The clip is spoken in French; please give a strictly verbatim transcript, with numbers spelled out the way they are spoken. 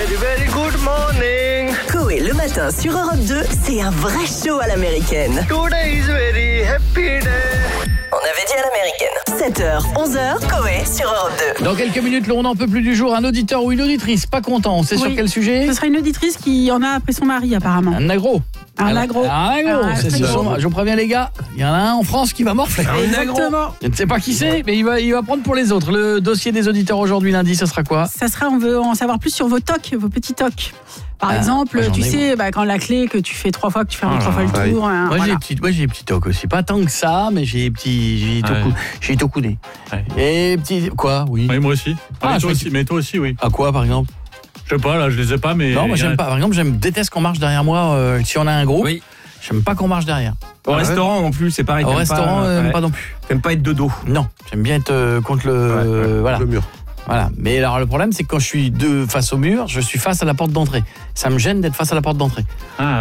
very, very good morning. Coé le matin sur Europe deux, c'est un vrai show à l'américaine. Today is very happy day. On avait dit à l'américaine. sept heures, onze heures, Coé sur Europe deux. Dans quelques minutes, on n'en peut plus du jour. Un auditeur ou une auditrice pas content. On sait Oui. sur quel sujet? Ce sera une auditrice qui en a après son mari apparemment. Un agro. Un agro. Un agro, Ah, c'est très ce gros. son. Je vous préviens les gars, il y en a un en France qui va morfler. Exactement. Je ne sais pas qui c'est, mais il va, il va prendre pour les autres. Le dossier des auditeurs aujourd'hui lundi, ce sera quoi? Ça sera, on veut en savoir plus sur vos tocs, vos petits tocs. Par Ah, exemple, moi, j'en tu ai, sais, bah, quand la clé que tu fais trois fois, que tu fermes Ah, trois fois le ouais. tour. hein, Moi j'ai voilà. des petits, moi j'ai des petits tocs aussi, pas tant que ça, mais j'ai des petits, j'ai des Ouais. tocs, j'ai des tocs au nez. Ouais. Et petits, quoi, oui. Oui, moi aussi. Ah, mais, je toi me aussi dis- mais toi aussi, oui. À quoi par exemple? Je sais pas, là, je les ai pas, mais. Non, moi il y a- j'aime pas. Par exemple, j'aime déteste qu'on marche derrière moi. euh, si on a un groupe, Oui. j'aime pas qu'on marche derrière. Au restaurant non plus, c'est pareil. Au t'aimes restaurant, pas, euh, ouais. pas non plus. T'aimes pas être de dos. Non, j'aime bien être euh, contre le, euh, voilà. Le mur. Voilà. Mais alors le problème, c'est que quand je suis de face au mur, je suis face à la porte d'entrée. Ça me gêne d'être face à la porte d'entrée. Ah,